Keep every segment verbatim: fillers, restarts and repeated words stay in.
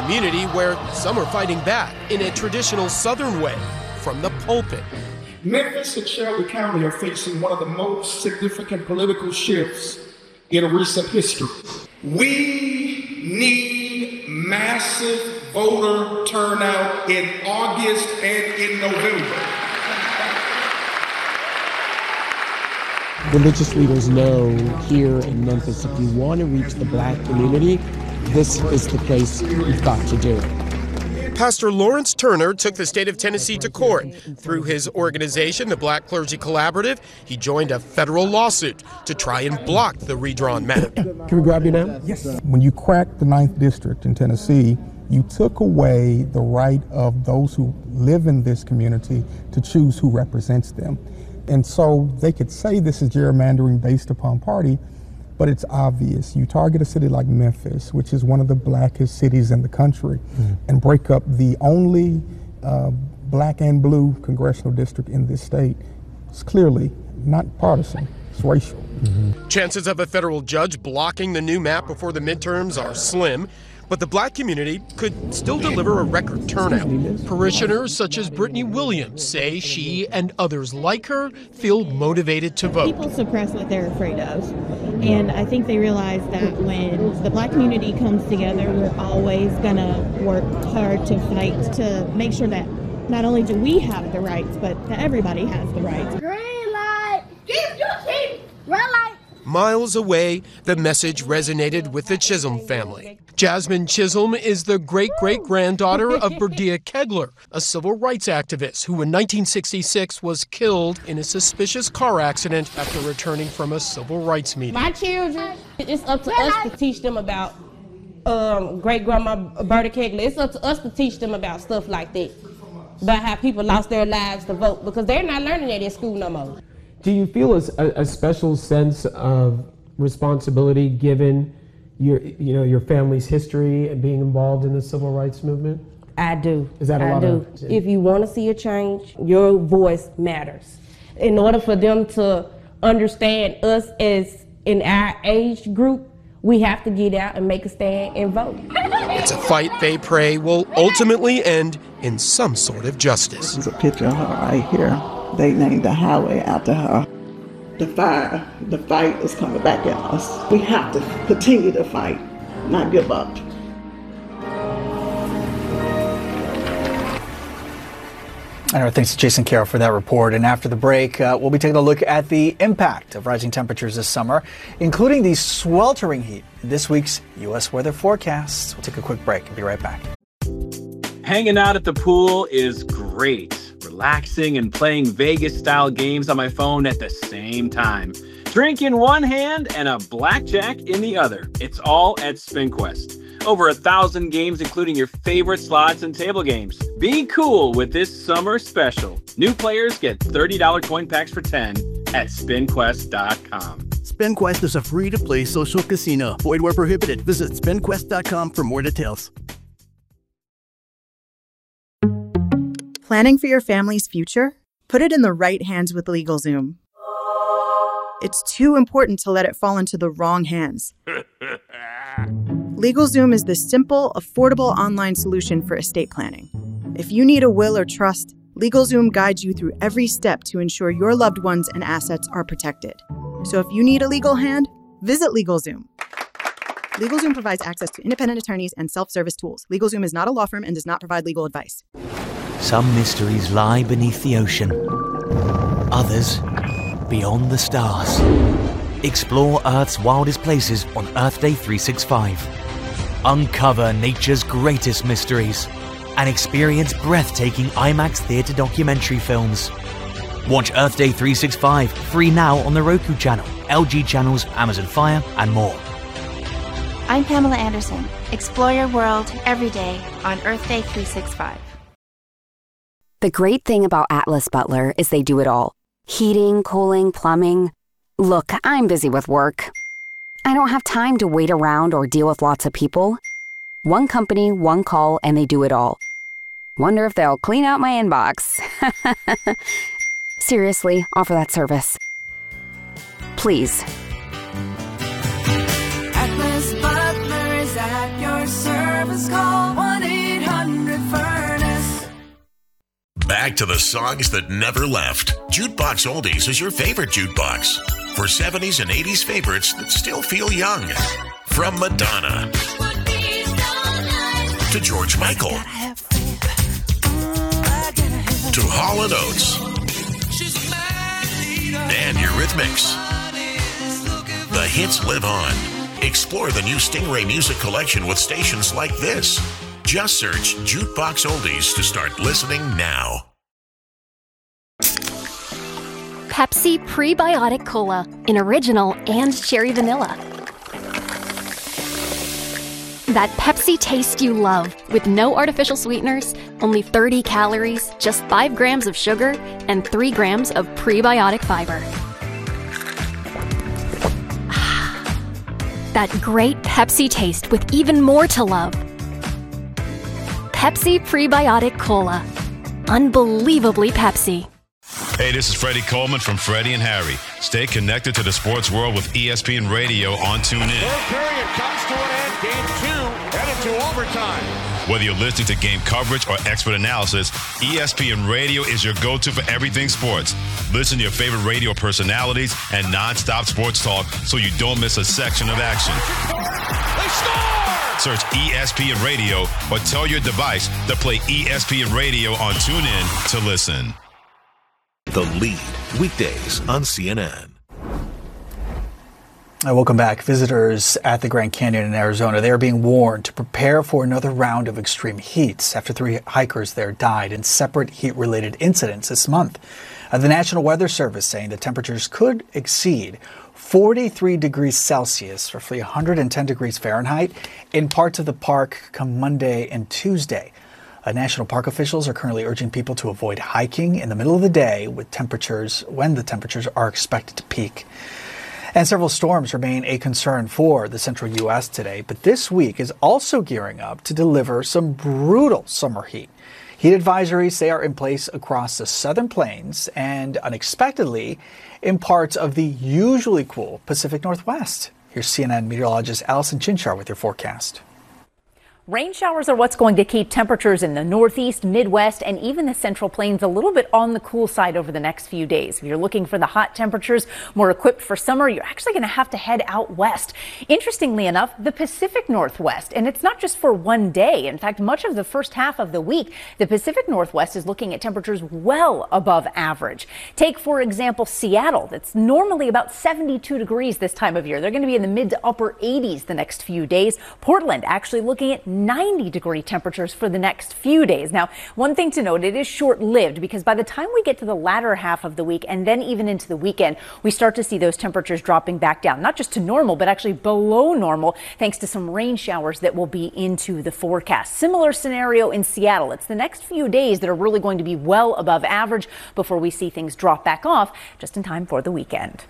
community where some are fighting back in a traditional Southern way from the pulpit. Memphis and Shelby County are facing one of the most significant political shifts in recent history. We need massive voter turnout in August and in November. Religious leaders know here in Memphis, if you want to reach the black community, this is the place you've got to do it. Pastor Lawrence Turner took the state of Tennessee to court. Through his organization, the Black Clergy Collaborative, he joined a federal lawsuit to try and block the redrawn map. Can we grab you now? Yes. When you cracked the ninth District in Tennessee, you took away the right of those who live in this community to choose who represents them. And so they could say this is gerrymandering based upon party, but it's obvious. You target a city like Memphis, which is one of the blackest cities in the country, mm-hmm. and break up the only uh, black and blue congressional district in this state. It's clearly not partisan, it's racial. Mm-hmm. Chances of a federal judge blocking the new map before the midterms are slim, but the black community could still deliver a record turnout. Parishioners such as Brittany Williams say she and others like her feel motivated to vote. People suppress what they're afraid of. And I think they realize that when the black community comes together, we're always going to work hard to fight to make sure that not only do we have the rights, but that everybody has the rights. Green light! Keep your seat! Red light! Miles away, the message resonated with the Chisholm family. Jasmine Chisholm is the great-great-granddaughter of Berdia Kegler, a civil rights activist who in nineteen sixty-six was killed in a suspicious car accident after returning from a civil rights meeting. My children, it's up to us to teach them about um, great-grandma Berta Kegler. It's up to us to teach them about stuff like that, about how people lost their lives to vote, because they're not learning that in school no more. Do you feel a, a special sense of responsibility given your, you know, your family's history and being involved in the civil rights movement? I do. Is that a I lot do. of? If you want to see a change, your voice matters. In order for them to understand us as in our age group, we have to get out and make a stand and vote. It's a fight they pray will ultimately end in some sort of justice. There's a picture of her right here. They named the highway after her. The fire, the fight is coming back at us. We have to continue to fight, not give up. And our thanks to Jason Carroll for that report. And after the break, uh, we'll be taking a look at the impact of rising temperatures this summer, including the sweltering heat in this week's U S weather forecasts. We'll take a quick break and be right back. Hanging out at the pool is great. Relaxing and playing Vegas-style games on my phone at the same time. Drink in one hand and a blackjack in the other. It's all at SpinQuest. Over a thousand games, including your favorite slots and table games. Be cool with this summer special. New players get thirty dollars coin packs for ten at spin quest dot com. SpinQuest is a free-to-play social casino. Void where prohibited. Visit spin quest dot com for more details. Planning for your family's future? Put it in the right hands with LegalZoom. It's too important to let it fall into the wrong hands. LegalZoom is the simple, affordable online solution for estate planning. If you need a will or trust, LegalZoom guides you through every step to ensure your loved ones and assets are protected. So if you need a legal hand, visit LegalZoom. LegalZoom provides access to independent attorneys and self-service tools. LegalZoom is not a law firm and does not provide legal advice. Some mysteries lie beneath the ocean. Others, beyond the stars. Explore Earth's wildest places on Earth Day three sixty-five. Uncover nature's greatest mysteries and experience breathtaking IMAX theater documentary films. Watch Earth Day three sixty-five free now on the Roku channel, L G channels, Amazon Fire, and more. I'm Pamela Anderson. Explore your world every day on Earth Day three sixty-five. The great thing about Atlas Butler is they do it all. Heating, cooling, plumbing. Look, I'm busy with work. I don't have time to wait around or deal with lots of people. One company, one call, and they do it all. Wonder if they'll clean out my inbox. Seriously, offer that service. Please. Atlas Butler is at your service. Call one back to the songs that never left. Jukebox Oldies is your favorite jukebox for seventies and eighties favorites that still feel young. From Madonna to George Michael to Hall and Oates and Eurythmics. The hits live on. Explore the new Stingray Music Collection with stations like this. Just search Jukebox Oldies to start listening now. Pepsi Prebiotic Cola in original and cherry vanilla. That Pepsi taste you love with no artificial sweeteners, only thirty calories, just five grams of sugar, and three grams of prebiotic fiber. That great Pepsi taste with even more to love. Pepsi Prebiotic Cola. Unbelievably Pepsi. Hey, this is Freddie Coleman from Freddie and Harry. Stay connected to the sports world with E S P N Radio on TuneIn. Third period comes to an end. Game two headed to overtime. Whether you're listening to game coverage or expert analysis, E S P N Radio is your go-to for everything sports. Listen to your favorite radio personalities and non-stop sports talk so you don't miss a section of action. They score! Search E S P N Radio or tell your device to play E S P N Radio on TuneIn to listen. The Lead, weekdays on C N N. Welcome back. Visitors at the Grand Canyon in Arizona, they are being warned to prepare for another round of extreme heats after three hikers there died in separate heat-related incidents this month. Uh, the National Weather Service saying the temperatures could exceed forty-three degrees Celsius, roughly one hundred ten degrees Fahrenheit, in parts of the park come Monday and Tuesday. Uh, national park officials are currently urging people to avoid hiking in the middle of the day with temperatures when the temperatures are expected to peak. And several storms remain a concern for the central U S today, but this week is also gearing up to deliver some brutal summer heat. Heat advisories, they are in place across the southern plains and unexpectedly in parts of the usually cool Pacific Northwest. Here's C N N meteorologist Allison Chinchar with your forecast. Rain showers are what's going to keep temperatures in the Northeast, Midwest, and even the Central Plains a little bit on the cool side over the next few days. If you're looking for the hot temperatures, more equipped for summer, you're actually going to have to head out west. Interestingly enough, the Pacific Northwest, and it's not just for one day. In fact, much of the first half of the week, the Pacific Northwest is looking at temperatures well above average. Take, for example, Seattle. That's normally about seventy-two degrees this time of year. They're going to be in the mid to upper eighties the next few days. Portland actually looking at ninety degree temperatures for the next few days. Now, one thing to note, it is short-lived because by the time we get to the latter half of the week and then even into the weekend, we start to see those temperatures dropping back down, not just to normal, but actually below normal, thanks to some rain showers that will be into the forecast. Similar scenario in Seattle. It's the next few days that are really going to be well above average before we see things drop back off just in time for the weekend.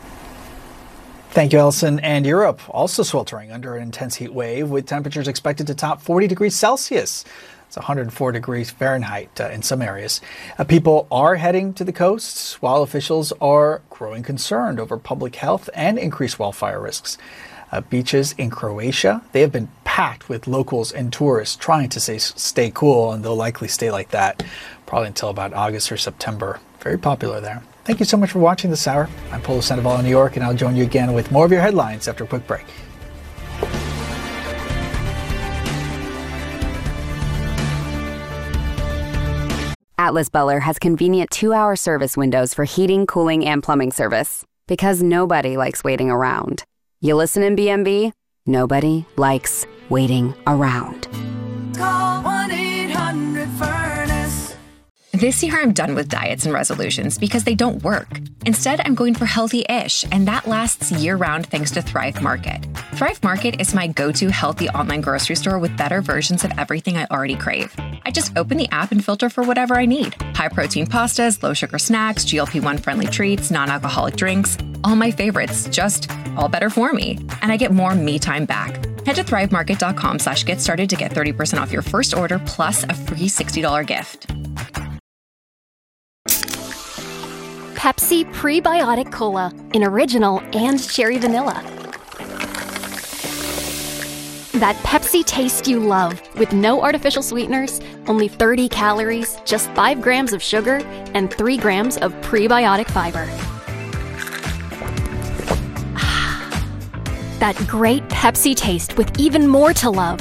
Thank you, Allison. And Europe also sweltering under an intense heat wave with temperatures expected to top forty degrees Celsius. It's one hundred four degrees Fahrenheit uh, in some areas. Uh, people are heading to the coasts while officials are growing concerned over public health and increased wildfire risks. Uh, beaches in Croatia, they have been packed with locals and tourists trying to stay, stay cool, and they'll likely stay like that probably until about August or September. Very popular there. Thank you so much for watching this hour. I'm Polo Sandoval in New York, and I'll join you again with more of your headlines after a quick break. Atlas Butler has convenient two-hour service windows for heating, cooling, and plumbing service. Because nobody likes waiting around. You listen in B M B? Nobody likes waiting around. Call one eight hundred furnace. This year I'm done with diets and resolutions because they don't work. Instead, I'm going for healthy-ish, and that lasts year-round thanks to Thrive Market. Thrive Market is my go-to healthy online grocery store with better versions of everything I already crave. I just open the app and filter for whatever I need. High-protein pastas, low-sugar snacks, G L P one friendly treats, non-alcoholic drinks. All my favorites, just all better for me. And I get more me time back. Head to thrivemarket.com slash get started to get thirty percent off your first order plus a free sixty dollars gift. Pepsi Prebiotic Cola in original and cherry vanilla. That Pepsi taste you love, with no artificial sweeteners, only thirty calories, just five grams of sugar, and three grams of prebiotic fiber. That great Pepsi taste with even more to love.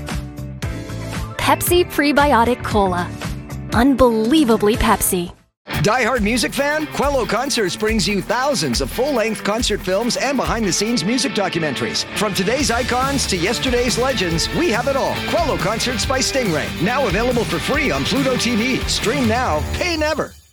Pepsi Prebiotic Cola. Unbelievably Pepsi. Die-hard music fan? Quello Concerts brings you thousands of full-length concert films and behind-the-scenes music documentaries. From today's icons to yesterday's legends, we have it all. Quello Concerts by Stingray. Now available for free on Pluto T V. Stream now, pay never.